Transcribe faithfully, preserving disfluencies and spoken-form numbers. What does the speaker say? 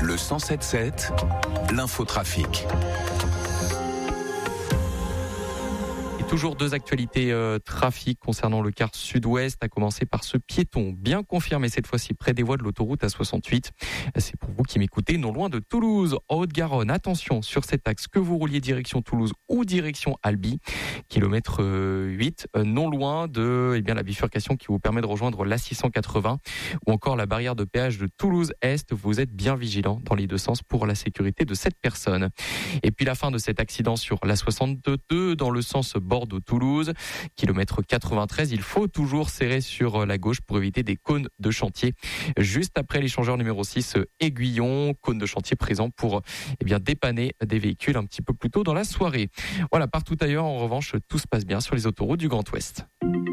Le cent sept sept, l'infotrafic. Toujours deux actualités euh, trafic concernant le quart sud-ouest, à commencer par ce piéton bien confirmé cette fois-ci près des voies de l'autoroute A soixante-huit. C'est pour vous qui m'écoutez, non loin de Toulouse, en Haute-Garonne. Attention sur cet axe, que vous rouliez direction Toulouse ou direction Albi, kilomètre euh, huit, euh, non loin de eh bien, la bifurcation qui vous permet de rejoindre l'A six cent quatre-vingts ou encore la barrière de péage de Toulouse-Est. Vous êtes bien vigilant dans les deux sens pour la sécurité de cette personne. Et puis la fin de cet accident sur l'A soixante-deux dans le sens Bordeaux-Toulouse, kilomètre quatre-vingt-treize. Il faut toujours serrer sur la gauche pour éviter des cônes de chantier. Juste après l'échangeur numéro six, Aiguillon, cône de chantier présent pour eh bien, dépanner des véhicules un petit peu plus tôt dans la soirée. Voilà, partout ailleurs, en revanche, tout se passe bien sur les autoroutes du Grand Ouest.